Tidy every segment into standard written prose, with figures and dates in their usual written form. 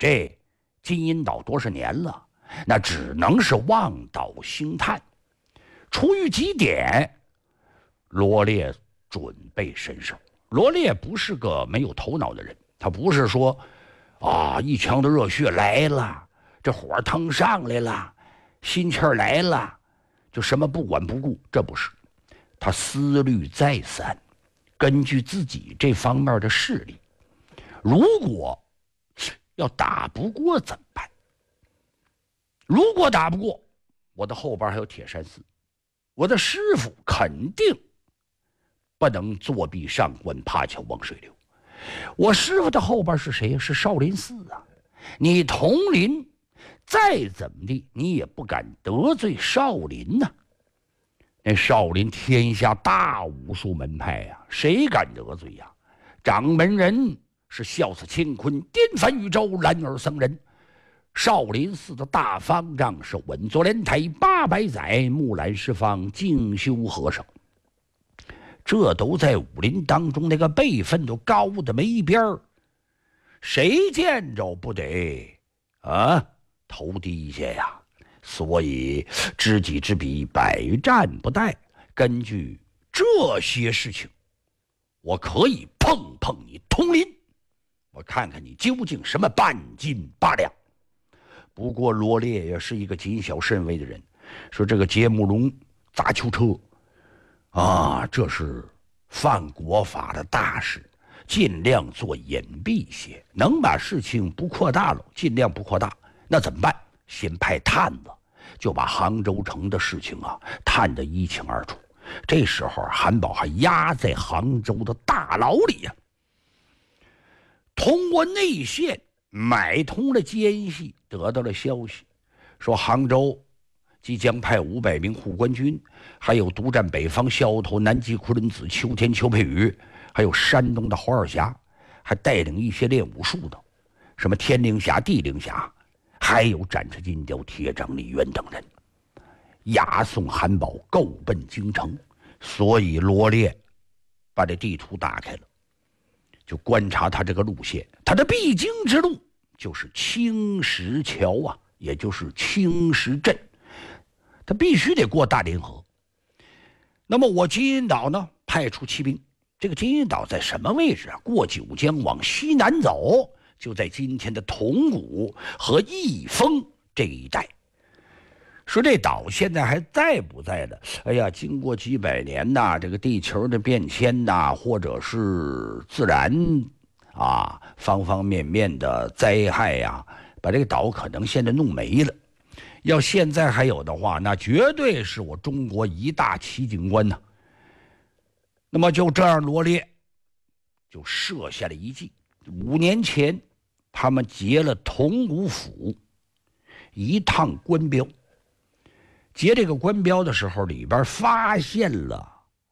这金银岛多少年了，那只能是望岛兴叹。出于几点，罗列准备伸手。罗列不是个没有头脑的人，他不是说一腔的热血来了，这火腾上来了，心气儿来了，就什么不管不顾，这不是。他思虑再三，根据自己这方面的势力，如果要打不过怎么办？如果打不过，我的后边还有铁山寺，我的师傅肯定不能作壁上观，怕桥望水流。我师傅的后边是谁？是少林寺啊！你同林再怎么地，你也不敢得罪少林呐。那少林天下大武术门派呀，谁敢得罪呀？掌门人是笑死乾坤，颠翻宇宙，蓝耳僧人。少林寺的大方丈是稳坐莲台800载，木兰释放，静修和尚。这都在武林当中，那个辈分都高的没边儿，谁见着不得头低下呀？所以知己知彼，百战不殆。根据这些事情，我可以碰碰你同林，我看看你究竟什么半斤八两。不过罗烈也是一个谨小慎微的人，说这个节木龙砸囚车这是犯国法的大事，尽量做隐蔽些，能把事情不扩大了尽量不扩大。那怎么办？先派探子，就把杭州城的事情探得一清二楚。这时候韩宝还压在杭州的大牢里呀。通过内线买通了奸细，得到了消息，说杭州即将派500名护官军，还有独占北方萧头、南极昆仑子、秋天邱佩宇，还有山东的黄二侠，还带领一些练武术的，什么天灵侠、地灵侠，还有斩赤金雕、铁掌李渊等人，押送韩宝够奔京城。所以罗烈把这地图打开了，就观察他这个路线，他的必经之路就是青石桥也就是青石镇，他必须得过大连河。那么我金银岛呢，派出骑兵。这个金银岛在什么位置过九江往西南走，就在今天的铜鼓和义丰这一带。说这岛现在还在不在呢？经过几百年这个地球的变迁或者是自然方方面面的灾害把这个岛可能现在弄没了。要现在还有的话，那绝对是我中国一大奇景观呐。那么就这样，罗烈就设下了一计。5年前，他们劫了铜鼓府一趟官标。劫这个官标的时候，里边发现了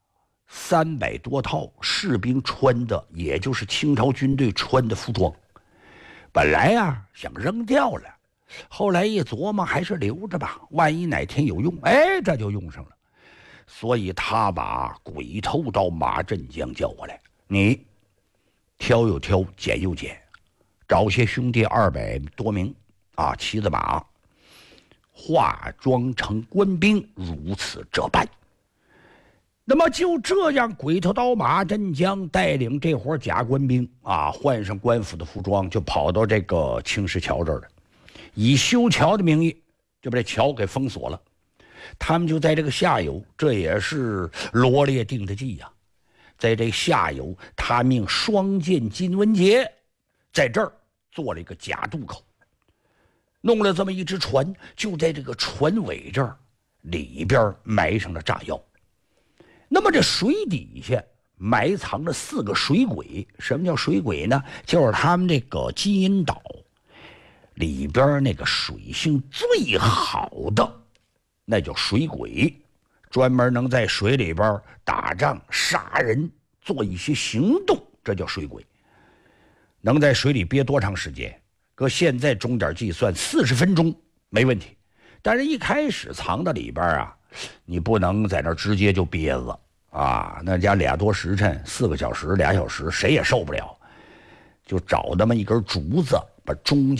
300多套士兵穿的，也就是清朝军队穿的服装。本来想扔掉了，后来一琢磨，还是留着吧，万一哪天有用，这就用上了。所以他把鬼头刀马振江叫过来，你挑又挑，拣又拣，找些兄弟200多名骑着马，化妆成官兵，如此这般。那么就这样，鬼头刀马振江带领这伙假官兵换上官府的服装，就跑到这个青石桥这儿了，以修桥的名义就把这桥给封锁了。他们就在这个下游，这也是罗烈定的计在这下游，他命双剑金文杰在这儿做了一个假渡口，弄了这么一只船，就在这个船尾这儿里边埋上了炸药。那么这水底下埋藏了4个水鬼。什么叫水鬼呢？就是他们这个金银岛里边那个水性最好的，那叫水鬼，专门能在水里边打仗、杀人、做一些行动，这叫水鬼。能在水里憋多长时间？搁现在钟点计算，40分钟没问题。但是一开始藏到里边你不能在那直接就憋着那家俩多时辰，4个小时、2小时，谁也受不了。就找那么一根竹子，把中